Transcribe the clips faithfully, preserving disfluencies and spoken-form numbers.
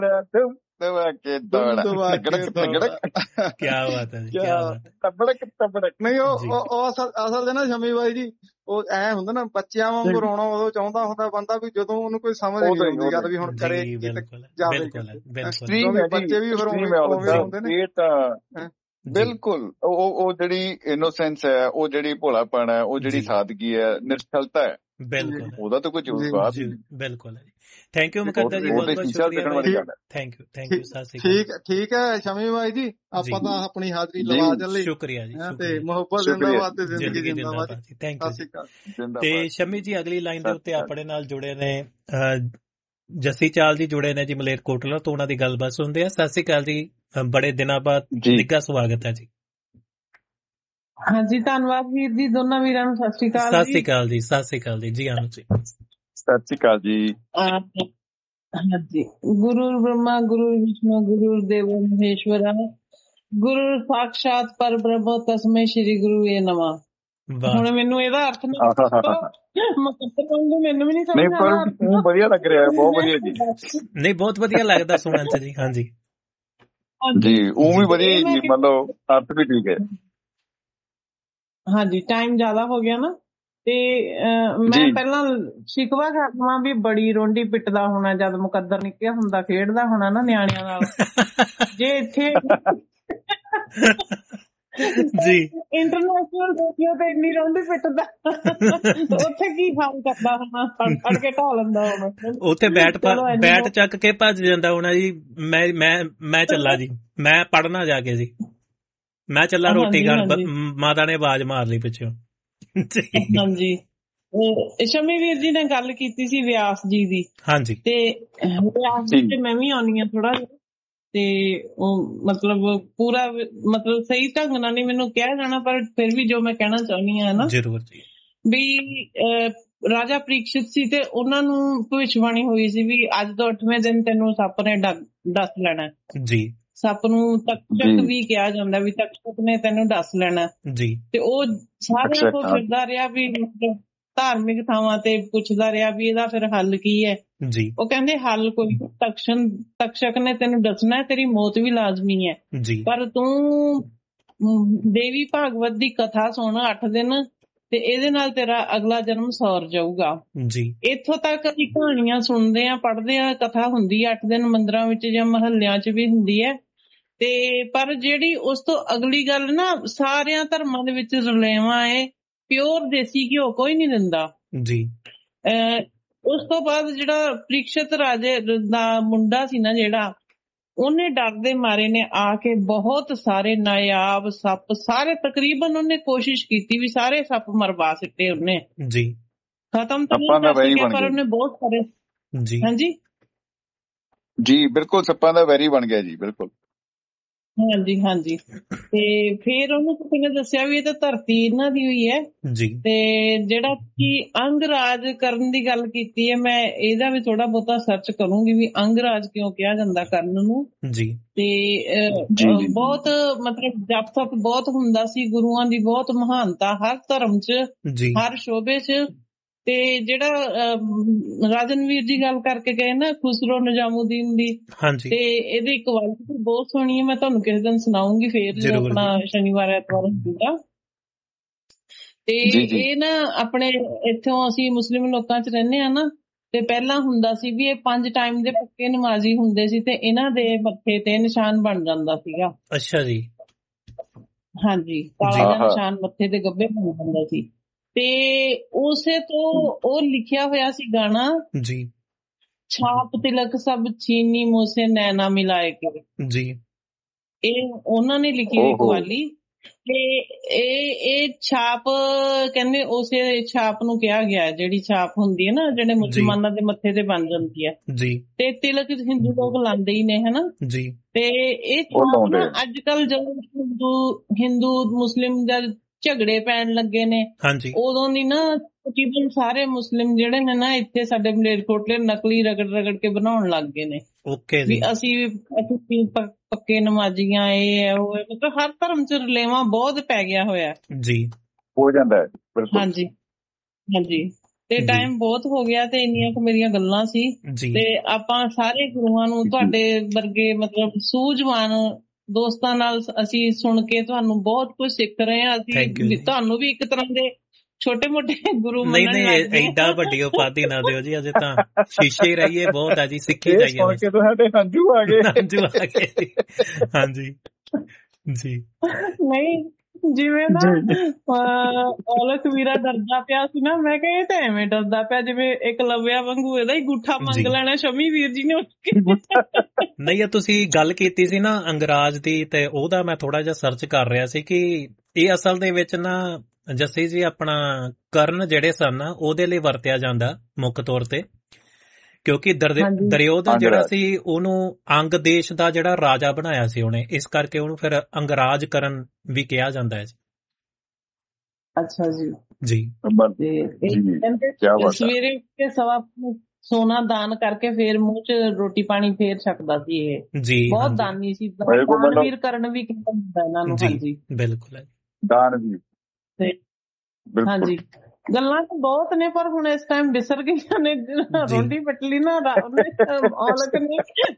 ਧਮਾਕੇ ਦੌੜਾ ਧਮਾਕੇ ਦੌੜਾ। ਕਿਆ ਬਾਤ ਹੈ ਜੀ, ਕਿਆ ਕਿਆ ਬਾਤ ਹੈ। ਤਬੜਕ ਤਬੜਕ। ਨਹੀਂ ਉਹ ਜੀ। ਉਹ ਉਹ ਅਸਲ ਅਸਲ ਦੇ ਨਾ ਸ਼ਮੀ ਬਾਈ ਜੀ, ਉਹ ਐ ਹੁੰਦਾ ਨਾ ਬੱਚਿਆਂ ਵਾਂਗੂ ਰੋਣਾ ਉਦੋਂ ਚਾਹੁੰਦਾ ਹੁੰਦਾ ਬੰਦਾ ਵੀ ਜਦੋਂ ਉਹਨੂੰ ਕੋਈ ਸਮਝ ਨਹੀਂ ਉਦੋਂ ਹੀ, ਆਉਂਦੀ ਗੱਲ ਵੀ ਹੁਣ ਕਰੇ ਜੀ ਕੀ ਤੇ ਬਿਲਕੁਲ ਜਾਵੇ ਬਿਲਕੁਲ ਕਿੱਥੇ। ਬਿਲਕੁਲ ਐਕਸਟ੍ਰੀਮ ਕਿਉਂਕਿ ਹੈ ਬੱਚੇ ਵੀ ਜੀ, ਫਿਰ ਐਕਸਟ੍ਰੀਮ ਉਵੇਂ ਹੈ ਉਵੇਂ ਉਹਦਾ। ਹੁੰਦੇ ਨੇ। ਇਹ ਤਾਂ ਹੈਂ। ਬਿਲਕੁਲ ਉਹ ਉਹ ਜਿਹੜੀ ਇਨੋਸੈਂਸ ਹੈ, ਉਹ ਜਿਹੜੀ ਭੋਲਾਪਣ ਹੈ, ਉਹ ਜਿਹੜੀ ਜੀ। ਸਾਦਗੀ ਹੈ, ਨਿਰਛਲਤਾ ਹੈ, ਬਿਲਕੁਲ ਹੈ ਉਹਦਾ ਤਾਂ ਕੋਈ ਜੀ ਜਵਾਬ ਹੀ ਜੀ, ਨਹੀਂ। ਬਿਲਕੁਲ ਹੈ ਜੀ। ਥੈਂਕ ਯੂ ਉਹ ਮੁਕੱਦਰ ਜੀ, ਉਹ ਬਹੁਤ ਤੇ ਬਹੁਤ ਸ਼ੀਸ਼ਾ ਸ਼ੁਕਰੀਆ ਦੇਖਣ ਬਾਈ ਵਾਲੀ ਜੀ। ਗੱਲ ਹੈ। ਥੈਂਕ ਯੂ ਥੈਂਕ ਯੂ, ਸਤਿ ਸ਼੍ਰੀ ਅਕਾਲ। ਠੀਕ ਠੀਕ ਹੈ ਸ਼ਮੀ ਬਾਈ ਜੀ, ਆਪਾਂ ਜੀ। ਤਾਂ ਆਪਣੀ ਹਾਜ਼ਰੀ ਜੀ ਲਵਾ ਚੱਲੇ ਸ਼ੁਕਰੀਆ ਜੀ, ਹੈਂ ਤੇ ਸ਼ੁਕਰੀਆ। ਮੁਹੱਬਤ ਸ਼ੁਕਰੀਆ ਜ਼ਿੰਦਾਬਾਦ ਤੇ ਜੀ, ਜ਼ਿੰਦਗੀ ਜ਼ਿੰਦਗੀ ਜ਼ਿੰਦਾਬਾਦ ਜਿੰਦਾਬਾਦ ਜੀ। ਜੀ, ਥੈਂਕ ਯੂ ਸਤਿ ਜੀ। ਸ਼੍ਰੀ ਅਕਾਲ। ਤੇ ਜ਼ਿੰਦਾਬਾਦ। ਸ਼ਮੀ ਜੀ ਅਗਲੀ ਲਾਈਨ ਦੇ ਸਤਿ ਉੱਤੇ ਸ਼੍ਰੀ ਅਕਾਲ। ਆਪਣੇ ਨਾਲ ਜੁੜੇ ਨੇ ਅਹ, ਜੱਸੀ ਚਾਲ ਜੀ ਜੁੜੇ ਨੇ ਜੀ ਮਲੇਰਕੋਟਲਾ ਤੋਂ, ਉਹਨਾਂ ਦੀ ਗੱਲਬਾਤ ਸੁਣਦੇ ਆ। ਸਤਿ ਸ਼੍ਰੀ ਅਕਾਲ ਜੀ, ਅਹ, ਬੜੇ ਦਿਨਾਂ ਬਾਅਦ ਜੀ ਨਿੱਘਾ ਸਵਾਗਤ ਹੈ ਜੀ। ਹਾਂਜੀ ਧੰਨਵਾਦ ਵੀਰ ਜੀ, ਦੋਨਾਂ ਵੀਰਾਂ ਨੂੰ ਸਤਿ ਸ਼੍ਰੀ ਅਕਾਲ ਸਤਿ ਜੀ। ਸ਼੍ਰੀ ਅਕਾਲ ਜੀ, ਸਤਿ ਸ਼੍ਰੀ ਅਕਾਲ ਜੀ, ਜੀ ਆਨੰਦ ਜੀ। ਸਤਿ ਸ਼੍ਰੀ ਅਕਾਲ ਜੀ। ਅਹ ਹਾਂਜੀ, ਗੁਰੂ ਬ੍ਰਹਮਾ ਗੁਰੂ ਵਿਸ਼ਨੂੰ ਗੁਰੂ ਦੇਵੋ ਮਹੇਸ਼ਵਰਾ, ਗੁਰੂ ਸਾਖਸ਼ਾਤ ਪਰ ਬ੍ਰਹਮ ਤਸਮੈ ਸ਼੍ਰੀ ਗੁਰੂ ਏ ਨਮः। ਵਾਹ ਹੁਣ ਜੀ। ਮੈਨੂੰ ਇਹਦਾ ਅਰਥ ਨਹੀਂ ਮਤਲਬ ਮੈਨੂੰ ਵੀ ਨਹੀਂ ਸਮਝ ਨਹੀਂ ਪਰ ਆਉਂਦਾ ਅਰਥ। ਉਹ ਵਧੀਆ ਲੱਗ ਰਿਹਾ ਹੈ, ਬਹੁਤ ਵਧੀਆ ਜੀ। ਨਹੀਂ ਬਹੁਤ ਵਧੀਆ ਲੱਗਦਾ ਸੁਣਨ ਚ ਜੀ। ਹਾਂਜੀ ਜੀ ਉਹ ਵੀ ਵਧੀਆ ਇਹ ਮੈਂ ਜੀ, ਮਤਲਬ ਅਰਥ ਵੀ ਠੀਕ ਹੈ। ਹਾਂਜੀ ਟਾਈਮ ਜ਼ਿਆਦਾ ਹੋ ਗਿਆ ਨਾ ਤੇ ਅਹ, ਮੈਂ ਜੀ ਪਹਿਲਾਂ ਸ਼ਿਕਵਾ ਕਰਨਾ ਵੀ ਬੜੀ ਰੋਂਡੀ ਪਿੱਟਦਾ ਹੋਣਾ ਜਦ ਮੁਕੱਦਰ ਨਿੱਕਿਆ ਹੁੰਦਾ, ਖੇਡਦਾ ਹੋਣਾ ਨਾ ਨਿਆਣਿਆਂ ਨਾਲ। ਜੇ ਇੱਥੇ ਜੀ ਇੰਟਰਨੈਸ਼ਨਲ ਰੇਡੀਓ ਤੇ ਇੰਨੀ ਰੋਂਡੀ ਪਿੱਟਦਾ ਉੱਥੇ ਕੀ ਹਾਲ ਕਰਦਾ ਹੋਣਾ, ਫੜ ਫੜ ਕੇ ਢਾ ਲੈਂਦਾ ਹੋਣਾ। ਉੱਥੇ ਬੈਟ ਚਲੋ ਇੰਨੀ ਬੈਟ ਚੱਕ ਕੇ ਭੱਜ ਜਾਂਦਾ ਹੋਣਾ ਜੀ। ਮੈਂ ਮੈਂ ਮੈਂ ਚੱਲਾ ਜੀ, ਮੈਂ ਪੜਨਾ ਜਾ ਕੇ ਜੀ, ਮੈਂ ਚੱਲਾ ਰੋਟੀ ਹਾਂਜੀ ਖਾਣ। ਹਾਂਜੀ ਮਾਤਾ ਨੇ ਆਵਾਜ਼ ਮਾਰ ਲਈ ਪਿੱਛੋਂ। ਹਾਂਜੀ ਇਹ ਸ਼ਮੀ ਵੀਰ ਜੀ ਨੇ ਗੱਲ ਕੀਤੀ ਸੀ ਵਿਆਸ ਜੀ ਦੀ, ਹਾਂਜੀ ਤੇ ਵਿਆਸ ਜੀ ਤੇ ਮੈਂ ਵੀ ਆਉਣੀ ਆ ਥੋੜਾ ਜਿਹਾ, ਤੇ ਉਹ ਮਤਲਬ ਪੂਰਾ ਮਤਲਬ ਸਹੀ ਢੰਗ ਨਾਲ ਨਹੀਂ ਮੈਨੂੰ ਕਿਹਾ ਜਾਣਾ, ਪਰ ਫਿਰ ਵੀ ਜੋ ਮੈਂ ਕਹਿਣਾ ਚਾਹੁੰਦੀ ਹਾਂ ਨਾ ਜ਼ਰੂਰ ਜੀ, ਵੀ ਅਹ ਰਾਜਾ ਪ੍ਰੀਖਸ਼ਿਤ ਸੀ ਤੇ ਉਹਨਾਂ ਨੂੰ ਭਵਿੱਖਬਾਣੀ ਹੋਈ ਸੀ ਵੀ ਅੱਜ ਤੋਂ ਅੱਠਵੇਂ ਦਿਨ ਤੈਨੂੰ ਸੱਪ ਨੇ ਡਸ ਲੈਣਾ ਜੀ। ਸੱਪ ਨੂੰ ਤਕਸ਼ਕ ਵੀ ਕਿਹਾ ਜਾਂਦਾ, ਵੀ ਤਕਸ਼ਕ ਨੇ ਤੈਨੂੰ ਡਸ ਲੈਣਾ ਜੀ। ਤੇ ਉਹ ਸਾਰਿਆਂ ਕੋਲ ਫਿਰਦਾ ਰਿਹਾ ਵੀ ਧਾਰਮਿਕ ਥਾਵਾਂ ਤੇ ਪੁੱਛਦਾ ਰਿਹਾ ਵੀ ਇਹਦਾ ਫਿਰ ਹੱਲ ਕੀ ਹੈ। ਜੀ। ਉਹ ਕਹਿੰਦੇ ਹੱਲ ਕੋਈ, ਤਕਸ਼ਨ ਤਕਸ਼ਕ ਨੇ ਤੈਨੂੰ ਦੱਸਣਾ ਤੇਰੀ ਮੌਤ ਵੀ ਲਾਜ਼ਮੀ ਹੈ, ਜੀ। ਪਰ ਤੂੰ ਦੇਵੀ ਭਾਗਵਤ ਦੀ ਕਥਾ ਸੁਣ ਅੱਠ ਦਿਨ ਤੇ ਇਹਦੇ ਨਾਲ ਤੇਰਾ ਅਗਲਾ ਜਨਮ ਸੌਰ ਜਾਊਗਾ। ਜੀ। ਇੱਥੋਂ ਤੱਕ ਅਸੀਂ ਕਹਾਣੀਆਂ ਸੁਣਦੇ ਆ, ਪੜ੍ਹਦੇ ਆ, ਕਥਾ ਹੁੰਦੀ ਆ ਅੱਠ ਦਿਨ ਮੰਦਿਰਾਂ ਵਿੱਚ ਜਾਂ ਮਹੱਲਿਆਂ ਚ ਵੀ ਹੁੰਦੀ ਹੈ, ਤੇ ਪਰ ਜਿਹੜੀ ਉਸ ਤੋਂ ਅਗਲੀ ਗੱਲ ਨਾ ਸਾਰਿਆਂ ਧਰਮਾਂ ਦੇ ਵਿੱਚ ਰਲੇਵਾਂ ਹੈ, ਪਿਓਰ ਦੇਸੀ ਘਿਓ ਕੋਈ ਨਹੀਂ ਦਿੰਦਾ ਜੀ। ਅਹ ਉਸ ਤੋਂ ਬਾਅਦ ਜਿਹੜਾ ਪ੍ਰੀਖਸ਼ਿਤ ਰਾਜੇ ਦਾ ਮੁੰਡਾ ਸੀ ਨਾ ਜਿਹੜਾ, ਉਹਨੇ ਡਰ ਦੇ ਮਾਰੇ ਨੇ ਆ ਕੇ ਬਹੁਤ ਸਾਰੇ ਨਾਯਾਬ ਸੱਪ ਸਾਰੇ ਤਕਰੀਬਨ ਉਹਨੇ ਕੋਸ਼ਿਸ਼ ਕੀਤੀ ਵੀ ਸਾਰੇ ਸੱਪ ਮਰਵਾ ਸਿੱਟੇ ਉਹਨੇ ਜੀ, ਖਤਮ ਤਾਂ ਨਹੀਂ ਕਰ ਸਕਿਆ ਪਰ ਉਹਨੇ ਬਹੁਤ ਸਾਰੇ ਜੀ। ਹਾਂਜੀ ਜੀ ਬਿਲਕੁਲ ਸੱਪਾਂ ਦਾ ਵੈਰੀ ਬਣ ਗਿਆ ਜੀ, ਬਿਲਕੁਲ। ਹਾਂਜੀ ਹਾਂਜੀ ਤੇ ਫਿਰ ਉਹਨੂੰ ਕਿਸੇ ਨੇ ਦੱਸਿਆ ਵੀ ਇਹ ਤਾਂ ਧਰਤੀ ਇਹਨਾਂ ਦੀ ਹੋਈ ਹੈ ਜੀ, ਤੇ ਜਿਹੜਾ ਕਿ ਅੰਗਰਾਜ ਕਰਨ ਦੀ ਗੱਲ ਕੀਤੀ ਹੈ, ਮੈਂ ਇਹਦਾ ਵੀ ਥੋੜਾ ਬਹੁਤਾ ਸਰਚ ਕਰੂੰਗੀ ਵੀ ਅੰਗਰਾਜ ਕਿਉਂ ਕਿਹਾ ਜਾਂਦਾ ਕਰਨ ਨੂੰ ਜੀ। ਤੇ ਬਹੁਤ ਮਤਲਬ ਜਪ ਤਪ ਬਹੁਤ ਹੁੰਦਾ ਸੀ, ਗੁਰੂਆਂ ਦੀ ਬਹੁਤ ਮਹਾਨਤਾ ਹਰ ਧਰਮ ਚ ਹਰ ਸ਼ੋਬੇ ਚ। ਤੇ ਜਿਹੜਾ ਰਾਜਨਵੀਰ ਜੀ ਗੱਲ ਕਰਕੇ ਗਏ ਨਾ ਖੁਸਰੋ ਨਿਜ਼ਾਮੂਦੀਨ ਦੀ, ਤੇ ਇਹਦੀ ਕੁਆਲਿਟੀ ਬਹੁਤ ਸੋਹਣੀ ਹੈ, ਮੈਂ ਤੁਹਾਨੂੰ ਕਿਸੇ ਦਿਨ ਸੁਣਾਉਂਗੀ ਫੇਰ ਜਦੋਂ ਆਪਣਾ ਸ਼ਨੀਵਾਰ ਐਤਵਾਰ ਹੁੰਦਾ। ਤੇ ਇਹ ਨਾ ਆਪਣੇ ਇੱਥੋਂ ਅਸੀਂ ਮੁਸਲਿਮ ਲੋਕਾਂ ਚ ਰਹਿੰਦੇ ਹਾਂ ਨਾ, ਤੇ ਪਹਿਲਾਂ ਹੁੰਦਾ ਸੀ ਵੀ ਇਹ ਪੰਜ ਟਾਈਮ ਦੇ ਪੱਕੇ ਨਮਾਜ਼ੀ ਹੁੰਦੇ ਸੀ ਤੇ ਇਹਨਾਂ ਦੇ ਮੱਥੇ ਤੇ ਨਿਸ਼ਾਨ ਬਣ ਜਾਂਦਾ ਸੀਗਾ। ਅੱਛਾ ਜੀ। ਹਾਂਜੀ, ਕਾਲਾ ਦਾ ਨਿਸ਼ਾਨ ਮੱਥੇ ਤੇ ਗੱਭੇ ਬਣ ਜਾਂਦਾ ਸੀ। ਤੇ ਉਸੇ ਤੋਂ ਉਹ ਲਿਖਿਆ ਹੋਇਆ ਸੀ ਗਾਣਾ ਜੀ, ਛਾਪ ਤਿਲਕ ਸਭ ਛੀਨੀ ਮੋਸੇ ਨੈਣਾ ਮਿਲਾਏ ਕੇ ਜੀ, ਇਹ ਉਹਨਾਂ ਨੇ ਲਿਖੀ ਹੋਈ ਕਵਾਲੀ। ਤੇ ਇਹ ਇਹ ਛਾਪ ਕਹਿੰਦੇ ਉਸੇ ਛਾਪ ਨੂੰ ਕਿਹਾ ਗਿਆ, ਜਿਹੜੀ ਛਾਪ ਹੁੰਦੀ ਹੈ ਨਾ ਜਿਹੜੇ ਮੁਸਲਮਾਨਾਂ ਦੇ ਮੱਥੇ ਤੇ ਬਣ ਜਾਂਦੀ ਹੈ ਜੀ, ਤੇ ਤਿਲਕ ਹਿੰਦੂ ਲੋਕ ਲਾਉਂਦੇ ਹੀ ਨੇ ਹਨਾ ਜੀ। ਤੇ ਇਹ ਛਾਪ ਨਾ ਅੱਜ ਕੱਲ ਜਦੋਂ ਹਿੰਦੂ ਹਿੰਦੂ ਮੁਸਲਿਮ ਦਾ ਝਗੜੇ ਪੈਣ ਲੱਗੇ ਨੇ ਉਦੋਂ ਦੀ ਨਾ ਤਕਰੀਬਨ ਸਾਰੇ ਮੁਸਲਿਮ ਜਿਹੜੇ ਨੇ ਨਾ ਇੱਥੇ ਸਾਡੇ ਮਲੇਰਕੋਟਲੇ ਨਕਲੀ ਰਗੜ ਰਗੜ ਕੇ ਬਣਾਉਣ ਲੱਗ ਗਏ ਨੇ ਵੀ ਅਸੀਂ ਵੀ ਪੱਕੇ ਨਮਾਜ਼ੀਆਂ ਇਹ ਹੈ ਉਹ ਹੈ, ਮਤਲਬ ਹਰ ਧਰਮ ਚ ਰਲੇਵਾਂ ਬਹੁਤ ਪੈ ਗਿਆ ਹੋਇਆ ਜੀ, ਹੋ ਜਾਂਦਾ ਹੈ। ਹਾਂਜੀ ਹਾਂਜੀ ਤੇ ਟਾਈਮ ਬਹੁਤ ਹੋ ਗਿਆ ਤੇ ਇੰਨੀਆਂ ਕੁ ਮੇਰੀਆਂ ਗੱਲਾਂ ਸੀ ਤੇ ਆਪਾਂ ਸਾਰੇ ਗੁਰੂਆਂ ਨੂੰ ਤੁਹਾਡੇ ਵਰਗੇ ਮਤਲਬ ਸੂਝਵਾਨ ਦੋਸਤਾਂ ਨਾਲ ਅਸੀਂ ਸੁਣ ਕੇ ਤੁਹਾਨੂੰ ਬਹੁਤ ਕੁਝ ਸਿੱਖ ਰਹੇ ਹਾਂ। ਅਸੀਂ ਤੁਹਾਨੂੰ ਵੀ ਇੱਕ ਤਰ੍ਹਾਂ ਦੇ ਛੋਟੇ ਮੋਟੇ ਗੁਰੂ ਨਹੀਂ ਨਹੀਂ ਏਡਾ ਵੱਡੀ ਉਪਾਧੀ ਨਾ ਦਿਓ ਜੀ, ਅਜੇ ਤਾਂ ਸ਼ੀਸ਼ੇ ਰਹੀਏ ਬਹੁਤ ਆ ਜੀ, ਸਿੱਖੀ ਜਾਈਏ। ਤੁਹਾਡੇ ਹੰਝੂ ਆ ਗਏ ਹੰਝੂ ਆ ਗਏ ਹਾਂਜੀ ਜੀ। ਨਹੀਂ ਜਿਵੇਂ ਨਾ ਔਲਖ ਵੀਰਾ ਡਰਦਾ ਪਿਆ ਸੀ ਨਾ, ਮੈਂ ਕਿਹਾ ਇਹ ਤਾਂ ਐਵੇਂ ਡਰਦਾ ਪਿਆ ਜਿਵੇਂ ਇੱਕ ਲਵਿਆ ਵਾਂਗੂ ਇਹਦਾ ਹੀ ਗੁੱਠਾ ਮੰਗ ਲੈਣਾ ਸ਼ਮੀ ਵੀਰ ਜੀ ਨੇ ਉੱਠ ਕੇ। ਨਹੀਂ ਤੁਸੀਂ ਗੱਲ ਕੀਤੀ ਸੀ ਨਾ ਅੰਗਰਾਜ ਦੀ, ਤੇ ਉਹਦਾ ਮੈਂ ਥੋੜਾ ਜਿਹਾ ਸਰਚ ਕਰ ਰਿਹਾ ਸੀ ਕਿ ਇਹ ਅਸਲ ਦੇ ਵਿੱਚ ਨਾ ਜੱਸੀ ਜੀ ਆਪਣਾ ਕਰਨ ਜਿਹੜੇ ਸਨ ਨਾ ਉਹਦੇ ਲਈ ਵਰਤਿਆ ਜਾਂਦਾ ਮੁੱਖ ਤੌਰ ਤੇ, ਕਿਉਂਕਿ ਦੁਰਯੋਧਨ ਜਿਹੜਾ ਸੀ ਉਹਨੂੰ ਅੰਗ ਦੇਸ਼ ਦਾ ਜਿਹੜਾ ਰਾਜਾ ਬਣਾਇਆ ਸੀ ਉਹਨੇ, ਇਸ ਕਰਕੇ ਉਹਨੂੰ ਫਿਰ ਅੰਗਰਾਜ ਕਰਨ ਵੀ ਕਿਹਾ ਜਾਂਦਾ ਹੈ ਜੀ। ਅੱਛਾ ਜੀ ਜੀ ਸਵੇਰੇ ਉੱਠ ਕੇ ਸਵਾ ਸੋਨਾ ਦਾਨ ਕਰਕੇ ਫੇਰ ਮੂੰਹ ਚ ਰੋਟੀ ਪਾਣੀ ਫੇਰ ਛਕਦਾ ਸੀ ਇਹ ਜੀ, ਬਹੁਤ ਦਾਨੀ ਸੀ। ਦਾਨਵੀਰ ਕਰਨ ਵੀ ਕਿਹਾ ਹੁੰਦਾ ਇਹਨਾਂ ਨੂੰ। ਹਾਂਜੀ ਬਿਲਕੁਲ ਦਾਨ ਵੀ ਹਾਂਜੀ ਗੱਲਾਂ ਤਾਂ ਬਹੁਤ ਨੇ ਪਰ ਹੁਣ ਇਸ ਟਾਈਮ ਵਿਸਰ ਗਈਆਂ ਨੇ। ਰੋਟੀ ਪਟਲੀ ਨਾ ਔਲਖ ਨੇ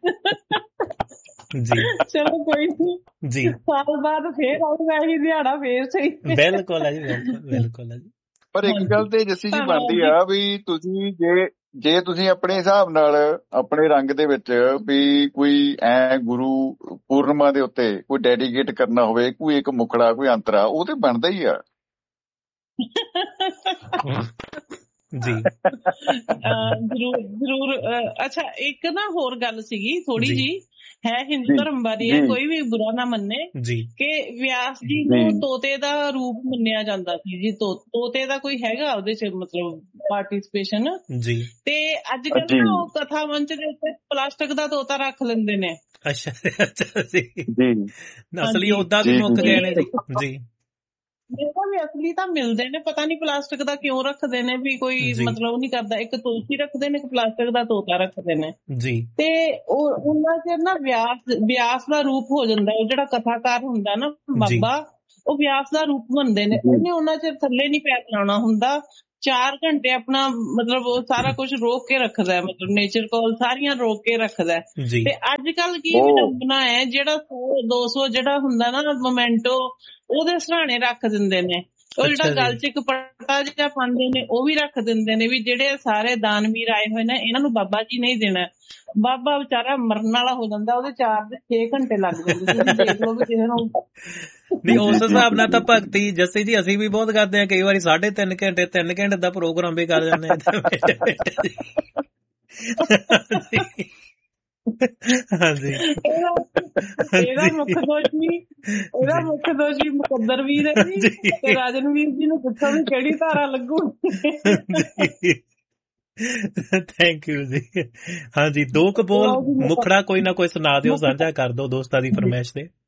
ਜੀ। ਚਲੋ ਕੋਈ ਨੀ ਜੀ, ਸਾਲ ਬਾਅਦ ਫੇਰ ਆਊਗਾ ਇਹੀ ਦਿਹਾੜਾ ਫੇਰ ਸਹੀ। ਬਿਲਕੁਲ ਹੈ ਜੀ ਬਿਲਕੁਲ ਹੈ ਜੀ। ਪਰ ਇੱਕ ਗੱਲ ਤੇ ਜੱਸੀ ਜੀ ਬਣਦੀ ਆ ਵੀ ਤੁਸੀਂ ਜੇ ਜੇ ਤੁਸੀਂ ਆਪਣੇ ਹਿਸਾਬ ਨਾਲ ਆਪਣੇ ਰੰਗ ਦੇ ਵਿੱਚ ਵੀ ਕੋਈ ਐ ਗੁਰੂ ਪੂਰਨਿਮਾ ਦੇ ਉੱਤੇ ਕੋਈ ਡੈਡੀਕੇਟ ਕਰਨਾ ਹੋਵੇ, ਕੋਈ ਇੱਕ ਮੁਖੜਾ ਕੋਈ ਅੰਤਰਾ, ਉਹ ਤੇ ਬਣਦਾ ਹੀ ਆ ਜੀ। ਜ਼ਰੂਰ ਜ਼ਰੂਰ। ਅੱਛਾ ਇੱਕ ਨਾ ਹੋਰ ਗੱਲ ਸੀਗੀ ਥੋੜੀ ਜੀ, ਹੈ ਹਿੰਦੂ ਧਰਮ ਬਾਰੇ, ਕੋਈ ਵੀ ਬੁਰਾ ਨਾ ਮੰਨੇ ਕਿ ਵਿਆਸ ਜੀ ਨੂੰ ਤੋਤੇ ਦਾ ਰੂਪ ਮੰਨਿਆ ਜਾਂਦਾ ਸੀ ਜੀ। ਤੋਤੇ ਦਾ ਕੋਈ ਹੈਗਾ ਉਹਦੇ ਚ ਮਤਲਬ ਪਾਰਟੀਸਪੇਸ਼ਨ ਜੀ, ਤੇ ਅੱਜ ਕੱਲ ਨਾ ਉਹ ਕਥਾ ਮੰਚ ਦੇ ਉੱਤੇ ਪਲਾਸਟਿਕ ਦਾ ਤੋਤਾ ਰੱਖ ਲੈਂਦੇ ਨੇ। ਅੱਛਾ ਅੱਛਾ ਜੀ, ਅਸਲੀ ਓਦਾਂ ਵੀ ਮੁੱਕ ਗਏ ਨੇ ਜੀ। ਦੇਖੋ ਵੀ ਅਸਲੀ ਤਾਂ ਮਿਲਦੇ ਨੇ, ਪਤਾ ਨੀ ਪਲਾਸਟਿਕ ਦਾ ਕਿਉਂ ਰੱਖਦੇ ਨੇ, ਵੀ ਕੋਈ ਮਤਲਬ ਨੀ ਕਰਦਾ। ਇੱਕ ਤੁਲਸੀ ਰੱਖਦੇ ਨੇ, ਇੱਕ ਪਲਾਸਟਿਕ ਦਾ ਤੋਤਾ ਰੱਖਦੇ ਨੇ ਜੀ। ਤੇ ਉਹ ਉਹਨਾਂ ਚ ਨਾ ਵਿਆਸ ਵਿਆਸ ਦਾ ਰੂਪ ਹੋ ਜਾਂਦਾ। ਉਹ ਜਿਹੜਾ ਕਥਾਕਾਰ ਹੁੰਦਾ ਨਾ ਬਾਬਾ, ਉਹ ਵਿਆਸ ਦਾ ਰੂਪ ਬਣਦੇ ਨੇ। ਉਹਨੇ ਉਹਨਾਂ ਚ ਥੱਲੇ ਨੀ ਪੈਰ ਲਾਉਣਾ ਹੁੰਦਾ, ਚਾਰ ਘੰਟੇ ਆਪਣਾ ਮਤਲਬ ਉਹ ਸਾਰਾ ਕੁਝ ਰੋਕ ਕੇ ਰੱਖਦਾ, ਮਤਲਬ ਨੇਚਰ ਕੋਲ ਸਾਰੀਆਂ ਰੋਕ ਕੇ ਰੱਖਦਾ। ਤੇ ਅੱਜ ਕੱਲ ਕੀ ਵਿਡੰਬਨਾ ਹੈ, ਜਿਹੜਾ ਸੌ ਦੋ ਸੌ ਜਿਹੜਾ ਹੁੰਦਾ ਨਾ ਮੋਮੈਂਟੋ, ਉਹਦੇ ਸਰਾਣੇ ਰੱਖ ਦਿੰਦੇ ਨੇ। ਉਹ ਜਿਹੜਾ ਗਲ ਚ ਇੱਕ ਪੱਟਾ ਜਿਹਾ ਪਾਉਂਦੇ ਨੇ ਉਹ ਵੀ ਰੱਖ ਦਿੰਦੇ ਨੇ, ਵੀ ਜਿਹੜੇ ਸਾਰੇ ਦਾਨਵੀਰ ਆਏ ਹੋਏ ਨੇ ਇਹਨਾਂ ਨੂੰ ਬਾਬਾ ਜੀ ਨਹੀਂ ਦੇਣਾ। ਬਾਬਾ ਵਿਚਾਰਾ ਮਰਨ ਵਾਲਾ ਹੋ ਜਾਂਦਾ, ਉਹਦੇ ਚਾਰ ਦੇ ਛੇ ਘੰਟੇ ਲੱਗ ਜਾਂਦੇ। ਤੁਸੀਂ ਦੇਖ ਲਓ ਵੀ ਕਿਸੇ ਨੂੰ ਨਹੀਂ ਉਸ ਹਿਸਾਬ ਨਾਲ ਤਾਂ ਭਗਤੀ ਜੱਸੀ ਜੀ ਅਸੀਂ ਵੀ ਬਹੁਤ ਕਰਦੇ ਹਾਂ, ਕਈ ਵਾਰੀ ਸਾਢੇ ਤਿੰਨ ਘੰਟੇ ਤਿੰਨ ਘੰਟੇ ਦਾ ਪ੍ਰੋਗਰਾਮ ਵੀ ਕਰ ਜਾਂਦੇ ਹਾਂ। ਹਾਂਜੀ ਇਹਦਾ ਮੁੱਖ ਦੋਸ਼ੀ ਇਹਦਾ ਮੁੱਖ ਦੋਸ਼ੀ ਮੁਕੱਦਰ ਵੀਰ ਹੈ ਜੀ, ਤੇ ਰਾਜਨਵੀਰ ਜੀ ਨੂੰ ਪੁੱਛੋ ਵੀ ਕਿਹੜੀ ਧਾਰਾ ਲੱਗੂ। ਥੈਂਕ ਯੂ ਜੀ। ਹਾਂਜੀ ਦੋ ਕੁ ਬੋਲ ਮੁਖੜਾ ਕੋਈ ਨਾ ਕੋਈ ਸੁਣਾ ਦਿਓ, ਸਾਂਝਾ ਕਰ ਦਿਓ ਦੋਸਤਾਂ ਦੀ ਫਰਮਾਇਸ਼ ਤੇ।